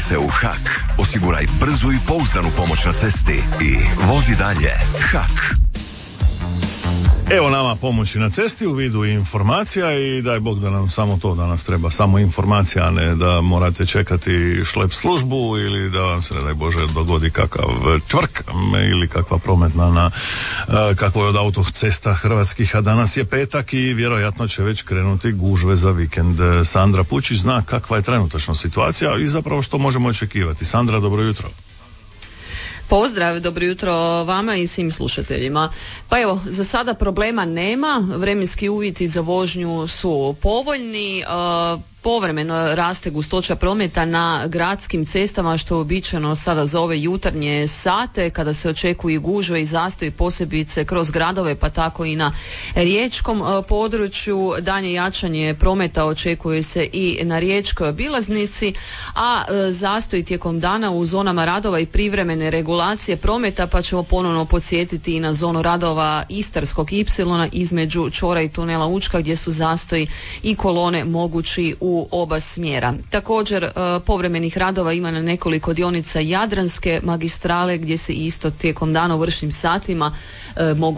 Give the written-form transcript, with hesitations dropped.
se u HAK. Osiguraj brzu i pouzdanu pomoć na cesti i vozi dalje. HAK. Evo nama pomoći na cesti u vidu informacija i daj Bog da nam samo to danas treba, samo informacija, a ne da morate čekati šlep službu ili da vam se, ne daj Bože, dogodi kakav čvrk ili kakva prometna na kakvoj od autocesta hrvatskih, a danas je petak i vjerojatno će već krenuti gužve za vikend. Sandra Pučić zna kakva je trenutačna situacija i zapravo što možemo očekivati. Sandra, dobro jutro. Pozdrav, dobro jutro vama i svim slušateljima. Pa evo, za sada problema nema, vremenski uvjeti za vožnju su povoljni, povremeno raste gustoća prometa na gradskim cestama, što je uobičajeno sada za ove jutarnje sate kada se očekuju gužve i zastoji posebice kroz gradove, pa tako i na riječkom području. Daljnje jačanje prometa očekuje se i na riječkoj obilaznici, a zastoj tijekom dana u zonama radova i privremene regulacije prometa, pa ćemo ponovno podsjetiti i na zonu radova Istarskog ipsilona između čvora i tunela Učka, gdje su zastoji i kolone mogući u oba smjera. Također povremenih radova ima na nekoliko dionica Jadranske magistrale, gdje se isto tijekom dana u vršnim satima mogu